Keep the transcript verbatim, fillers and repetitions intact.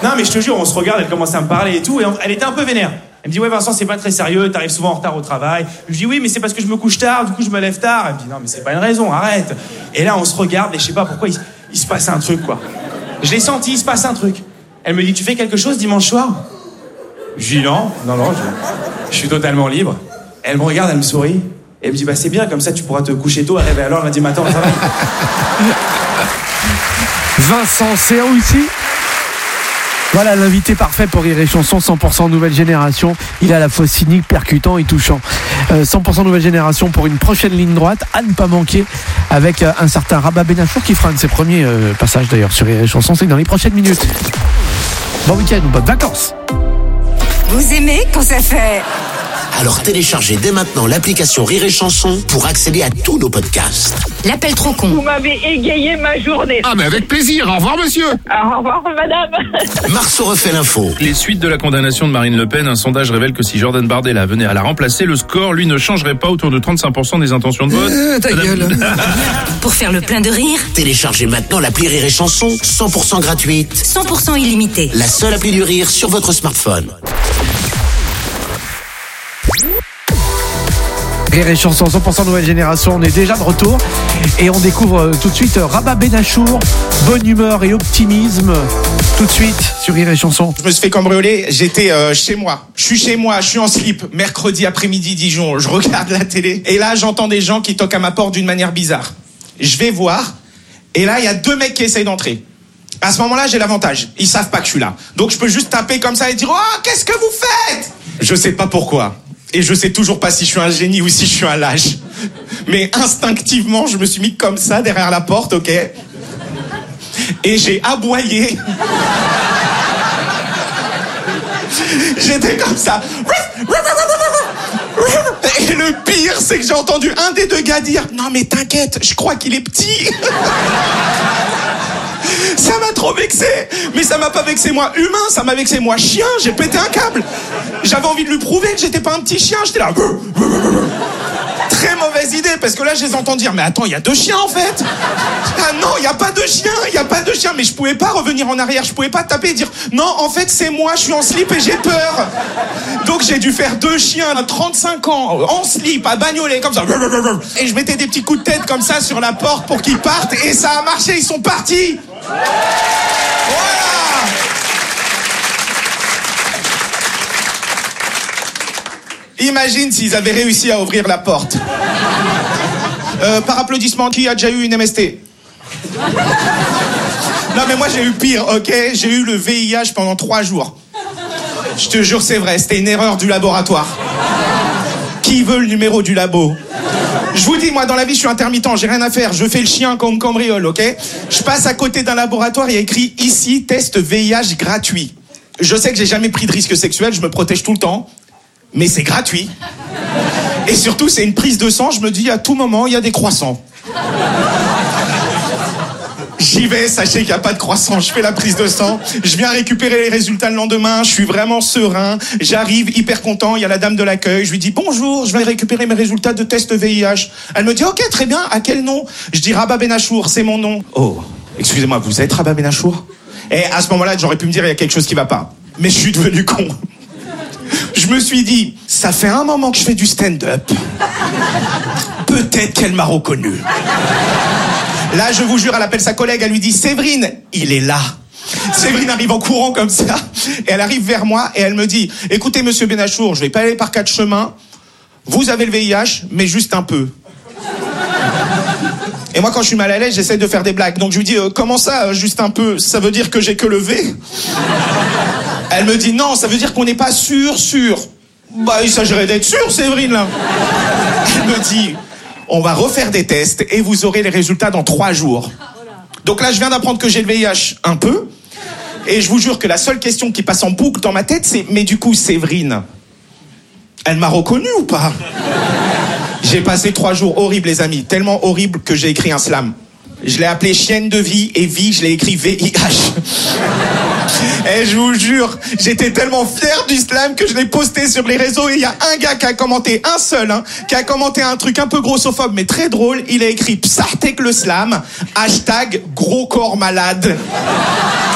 Non, mais je te jure, on se regarde, elle commence à me parler et tout, et on- elle était un peu vénère. Elle me dit, ouais, Vincent, c'est pas très sérieux, t'arrives souvent en retard au travail. Je dis, oui, mais c'est parce que je me couche tard, du coup, je me lève tard. Elle me dit, non, mais c'est pas une raison, arrête. Et là, on se regarde, et je sais pas pourquoi, il, il se passe un truc, quoi. Je l'ai senti, il se passe un truc. Elle me dit, tu fais quelque chose dimanche soir? Je dis, non, non, non, je, je suis totalement libre. Elle me regarde, elle me sourit, et elle me dit, bah, c'est bien, comme ça, tu pourras te coucher tôt, arriver à l'heure lundi matin au travail. Vincent Serrault ici. Voilà l'invité parfait pour Rire et Chanson, cent pour cent nouvelle génération. Il est à la fois cynique, percutant et touchant. Euh, cent pour cent nouvelle génération pour une prochaine ligne droite, à ne pas manquer, avec euh, un certain Rabat Benachour qui fera un de ses premiers euh, passages d'ailleurs sur Rire et Chanson, c'est dans les prochaines minutes. Bon week-end, bonnes vacances. Vous aimez quand ça fait... Alors téléchargez dès maintenant l'application Rire et Chanson pour accéder à tous nos podcasts. L'appel trop con. Vous m'avez égayé ma journée. Ah mais avec plaisir, au revoir monsieur. Au revoir madame. Marceau refait l'info. Les suites de la condamnation de Marine Le Pen, un sondage révèle que si Jordan Bardella venait à la remplacer, le score, lui, ne changerait pas, autour de trente-cinq pour cent des intentions de vote. Euh, ta gueule. Pour faire le plein de rire, Téléchargez maintenant l'appli Rire et Chanson, cent pour cent gratuite. cent pour cent illimité. La seule appli du rire sur votre smartphone. Rire et Chanson, cent pour cent nouvelle génération, on est déjà de retour et on découvre euh, tout de suite euh, Rabat Benachour, bonne humeur et optimisme, tout de suite sur Rire et Chanson. Je me suis fait cambrioler, j'étais euh, chez moi. Je suis chez moi, je suis en slip, mercredi après-midi Dijon, je regarde la télé. Et là, j'entends des gens qui toquent à ma porte d'une manière bizarre. Je vais voir, et là, il y a deux mecs qui essayent d'entrer. À ce moment-là, j'ai l'avantage. Ils savent pas que je suis là. Donc, je peux juste taper comme ça et dire « Oh, qu'est-ce que vous faites ?» Je sais pas pourquoi. Et je sais toujours pas si je suis un génie ou si je suis un lâche. Mais instinctivement, je me suis mis comme ça derrière la porte, ok ? Et j'ai aboyé. J'étais comme ça. Et le pire, c'est que j'ai entendu un des deux gars dire « Non mais t'inquiète, je crois qu'il est petit !» Ça m'a trop vexé. Mais ça m'a pas vexé moi humain, ça m'a vexé moi chien. J'ai pété un câble. J'avais envie de lui prouver que j'étais pas un petit chien. J'étais là. Très mauvaise idée, parce que là je les entends dire mais attends, il y a deux chiens en fait. Ah non, il y a pas de chien, il y a pas de chien. Mais je pouvais pas revenir en arrière, je pouvais pas taper et dire non, en fait c'est moi, je suis en slip et j'ai peur. Donc j'ai dû faire deux chiens à trente-cinq ans en slip à bagnoler comme ça. Et je mettais des petits coups de tête comme ça sur la porte pour qu'ils partent, et ça a marché, ils sont partis. Voilà. Imagine s'ils avaient réussi à ouvrir la porte. Euh, par applaudissement, qui a déjà eu une M S T? Non mais moi j'ai eu pire, ok? J'ai eu le V I H pendant trois jours. Je te jure c'est vrai, c'était une erreur du laboratoire. Qui veut le numéro du labo? Je vous dis, moi dans la vie je suis intermittent, j'ai rien à faire, je fais le chien comme cambriole, ok? Je passe à côté d'un laboratoire, il y a écrit ici, test V I H gratuit. Je sais que j'ai jamais pris de risque sexuel, je me protège tout le temps. Mais c'est gratuit. Et surtout, c'est une prise de sang. Je me dis, à tout moment, il y a des croissants. J'y vais, sachez qu'il n'y a pas de croissant. Je fais la prise de sang. Je viens récupérer les résultats le lendemain. Je suis vraiment serein. J'arrive hyper content. Il y a la dame de l'accueil. Je lui dis, bonjour, je vais récupérer mes résultats de test V I H. Elle me dit, ok, très bien. À quel nom? Je dis, Rabat Benachour, c'est mon nom. Oh, excusez-moi, vous êtes Rabat Benachour? Et à ce moment-là, j'aurais pu me dire, il y a quelque chose qui va pas. Mais je suis devenu con. Je me suis dit, ça fait un moment que je fais du stand-up. Peut-être qu'elle m'a reconnu. Là, je vous jure, elle appelle sa collègue, elle lui dit, Séverine, il est là. Séverine arrive en courant comme ça, et elle arrive vers moi, et elle me dit, écoutez, monsieur Benachour, je vais pas aller par quatre chemins. Vous avez le V I H, mais juste un peu. Et moi, quand je suis mal à l'aise, j'essaie de faire des blagues. Donc je lui dis, euh, comment ça, euh, juste un peu? Ça veut dire que j'ai que le V? Elle me dit, non, ça veut dire qu'on n'est pas sûr, sûr. Bah, il s'agirait d'être sûr, Séverine, là. Elle me dit, on va refaire des tests et vous aurez les résultats dans trois jours. Donc là, je viens d'apprendre que j'ai le V I H un peu. Et je vous jure que la seule question qui passe en boucle dans ma tête, c'est, mais du coup, Séverine, elle m'a reconnu ou pas? J'ai passé trois jours horribles, les amis. Tellement horribles que j'ai écrit un slam. Je l'ai appelé chienne de vie, et vie, je l'ai écrit V I H. Et je vous jure, j'étais tellement fier du slam que je l'ai posté sur les réseaux, et il y a un gars qui a commenté, un seul, hein, qui a commenté un truc un peu grossophobe, mais très drôle. Il a écrit Psartek le slam, hashtag gros corps malade.